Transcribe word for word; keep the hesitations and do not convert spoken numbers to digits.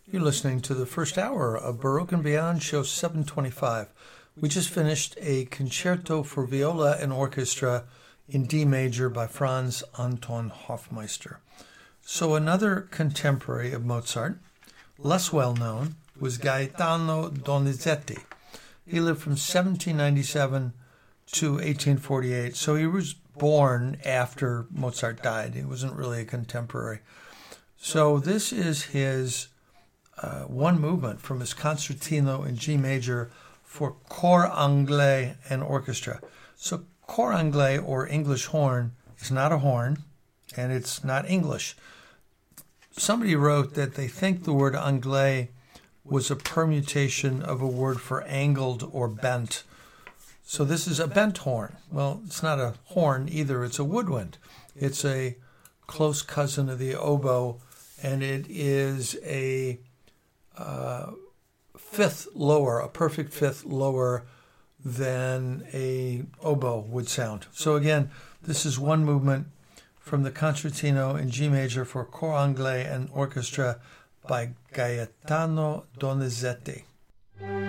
You're listening to the first hour of Baroque and Beyond, show seven twenty-five. We just finished a concerto for viola and orchestra in D major by Franz Anton Hofmeister. So another contemporary of Mozart, less well known, was Gaetano Donizetti. He lived from seventeen ninety-seven to eighteen forty-eight, so he was born after Mozart died. He wasn't really a contemporary. So this is his uh, one movement from his concertino in G major for cor anglais and orchestra. So cor anglais, or English horn, is not a horn, and it's not English. Somebody wrote that they think the word anglais was a permutation of a word for angled or bent. So this is a bent horn. Well, it's not a horn either. It's a woodwind. It's a close cousin of the oboe, and it is a uh, fifth lower, a perfect fifth lower than a oboe would sound. So again, this is one movement from the concertino in G major for cor anglais and orchestra by Gaetano Donizetti.